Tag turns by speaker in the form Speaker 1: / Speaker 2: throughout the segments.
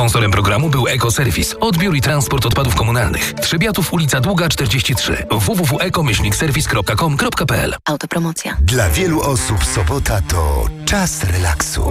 Speaker 1: Sponsorem programu był Ekoserwis. Odbiór i transport odpadów komunalnych. Trzebiatów, ulica Długa 43. www.eko-serwis.com.pl.
Speaker 2: Autopromocja.
Speaker 3: Dla wielu osób sobota to czas relaksu.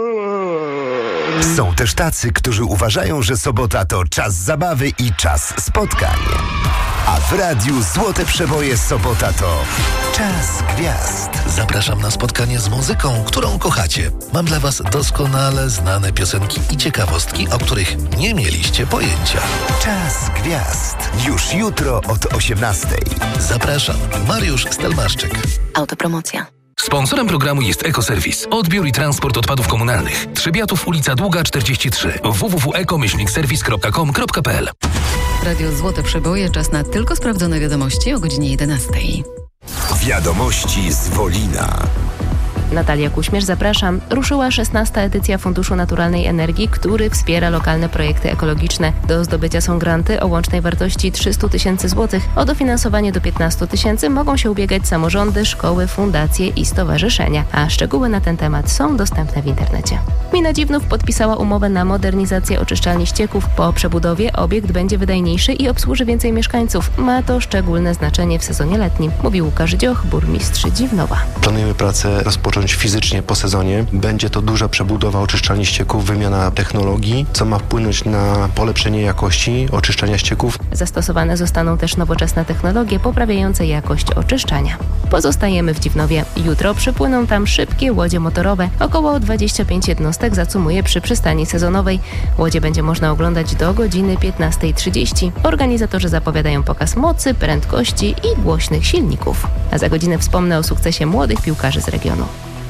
Speaker 3: Są też tacy, którzy uważają, że sobota to czas zabawy i czas spotkań. A w radiu Złote Przeboje sobota to czas gwiazd.
Speaker 4: Zapraszam na spotkanie z muzyką, którą kochacie. Mam dla Was doskonale znane piosenki i ciekawostki, o których nie mieliście pojęcia.
Speaker 3: Czas gwiazd. Już jutro od 18:00.
Speaker 4: Zapraszam, Mariusz Stelmaszczyk.
Speaker 2: Autopromocja.
Speaker 1: Sponsorem programu jest Ekoserwis. Odbiór i transport odpadów komunalnych. Trzebiatów, ulica Długa 43. www.eko-serwis.com.pl.
Speaker 5: Radio Złote Przeboje, czas na tylko sprawdzone wiadomości o godzinie 11:00.
Speaker 3: Wiadomości z Wolina.
Speaker 6: Natalia Kuśmierz, zapraszam. Ruszyła 16. edycja Funduszu Naturalnej Energii, który wspiera lokalne projekty ekologiczne. Do zdobycia są granty o łącznej wartości 300 000 złotych. O dofinansowanie do 15 000 mogą się ubiegać samorządy, szkoły, fundacje i stowarzyszenia. A szczegóły na ten temat są dostępne w internecie. Gmina Dziwnów podpisała umowę na modernizację oczyszczalni ścieków. Po przebudowie obiekt będzie wydajniejszy i obsłuży więcej mieszkańców. Ma to szczególne znaczenie w sezonie letnim, mówił Łukasz Dzioch, burmistrz Dziwnowa.
Speaker 7: Planujemy pracę rozpocząć fizycznie po sezonie. Będzie to duża przebudowa oczyszczalni ścieków, wymiana technologii, co ma wpłynąć na polepszenie jakości oczyszczania ścieków.
Speaker 6: Zastosowane zostaną też nowoczesne technologie poprawiające jakość oczyszczania. Pozostajemy w Dziwnowie. Jutro przypłyną tam szybkie łodzie motorowe. Około 25 jednostek zacumuje przy przystani sezonowej. Łodzie będzie można oglądać do godziny 15:30. Organizatorzy zapowiadają pokaz mocy, prędkości i głośnych silników. A za godzinę wspomnę o sukcesie młodych piłkarzy z regionu.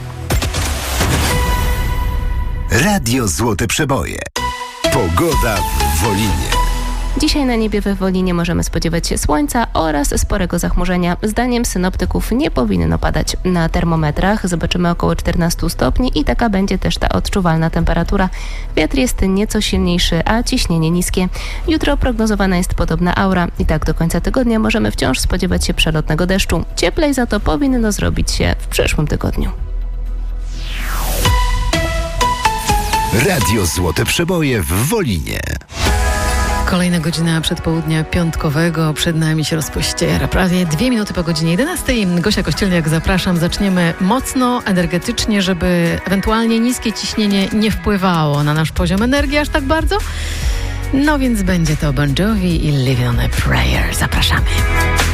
Speaker 3: Radio Złote Przeboje. Pogoda w Wolinie.
Speaker 6: Dzisiaj na niebie we Wolinie możemy spodziewać się słońca oraz sporego zachmurzenia. Zdaniem synoptyków nie powinno padać. Na termometrach zobaczymy około 14 stopni i taka będzie też ta odczuwalna temperatura. Wiatr jest nieco silniejszy, a ciśnienie niskie. Jutro prognozowana jest podobna aura i tak do końca tygodnia możemy wciąż spodziewać się przelotnego deszczu. Cieplej za to powinno zrobić się w przyszłym tygodniu.
Speaker 3: Radio Złote Przeboje w Wolinie.
Speaker 5: Kolejna godzina przedpołudnia piątkowego. Przed nami się rozpościera. Prawie 2 minuty po godzinie 11:00. Gosia Kościelniak, zapraszam. Zaczniemy mocno, energetycznie, żeby ewentualnie niskie ciśnienie nie wpływało na nasz poziom energii aż tak bardzo. No więc będzie to Bon Jovi i Live on a Prayer. Zapraszamy.